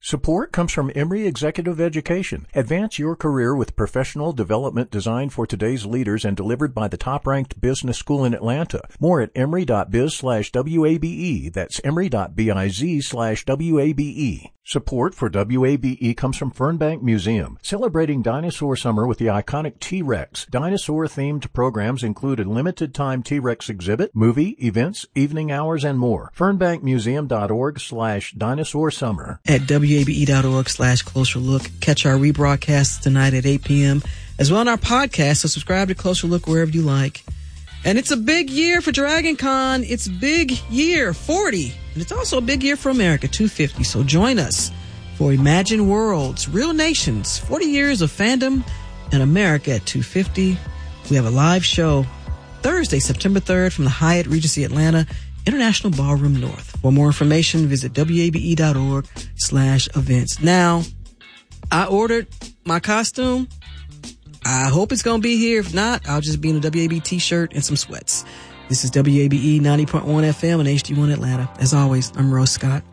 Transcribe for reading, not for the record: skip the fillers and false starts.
Support comes from Emory Executive Education. Advance your career with professional development designed for today's leaders and delivered by the top-ranked business school in Atlanta. More at emory.biz/WABE. That's emory.biz/WABE. Support for WABE comes from Fernbank Museum, celebrating Dinosaur Summer with the iconic T-Rex. Dinosaur-themed programs include a limited-time T-Rex exhibit, movie, events, evening hours, and more. Fernbankmuseum.org/Dinosaur Summer. At WABE.org/Closer Look. Catch our rebroadcasts tonight at 8 p.m. as well on our podcast, so subscribe to Closer Look wherever you like. And it's a big year for Dragon Con. It's big year 40. And it's also a big year for America, 250. So join us for Imagine Worlds, Real Nations, 40 years of fandom and America at 250. We have a live show Thursday, September 3rd from the Hyatt Regency Atlanta, International Ballroom North. For more information, visit WABE.org/events. Now, I ordered my costume. I hope it's going to be here. If not, I'll just be in a WABE t-shirt and some sweats. This is WABE 90.1 FM and HD1 Atlanta. As always, I'm Rose Scott.